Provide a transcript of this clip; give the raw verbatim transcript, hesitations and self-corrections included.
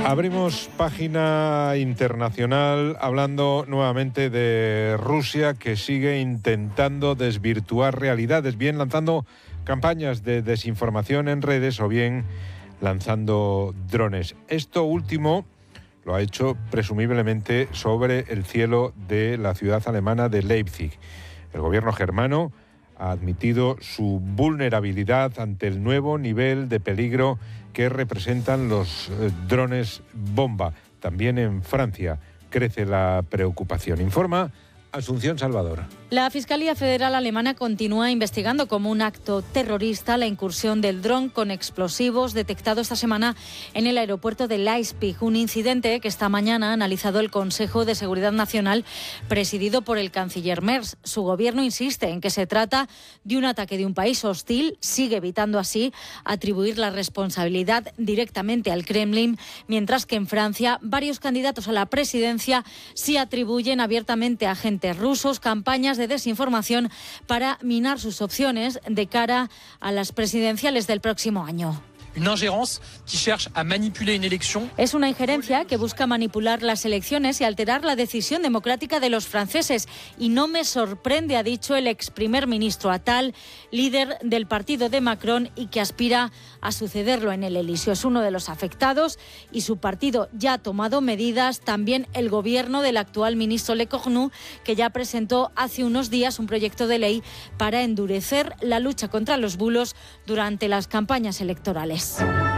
Abrimos página internacional hablando nuevamente de Rusia, que sigue intentando desvirtuar realidades, bien lanzando campañas de desinformación en redes o bien lanzando drones. Esto último lo ha hecho presumiblemente sobre el cielo de la ciudad alemana de Leipzig. El gobierno germano ha admitido su vulnerabilidad ante el nuevo nivel de peligro que representan los eh, drones bomba. También en Francia crece la preocupación. Informa Asunción Salvador. La Fiscalía Federal Alemana continúa investigando como un acto terrorista la incursión del dron con explosivos detectado esta semana en el aeropuerto de Leipzig, un incidente que esta mañana ha analizado el Consejo de Seguridad Nacional presidido por el canciller Merz. Su gobierno insiste en que se trata de un ataque de un país hostil, sigue evitando así atribuir la responsabilidad directamente al Kremlin, mientras que en Francia varios candidatos a la presidencia sí atribuyen abiertamente a agentes rusos campañas de desinformación para minar sus opciones de cara a las presidenciales del próximo año. Es una injerencia que busca manipular las elecciones y alterar la decisión democrática de los franceses. Y no me sorprende, ha dicho el ex primer ministro Attal, líder del partido de Macron y que aspira a sucederlo en el Elíseo. Es uno de los afectados y su partido ya ha tomado medidas. También el gobierno del actual ministro Lecornu, que ya presentó hace unos días un proyecto de ley para endurecer la lucha contra los bulos durante las campañas electorales.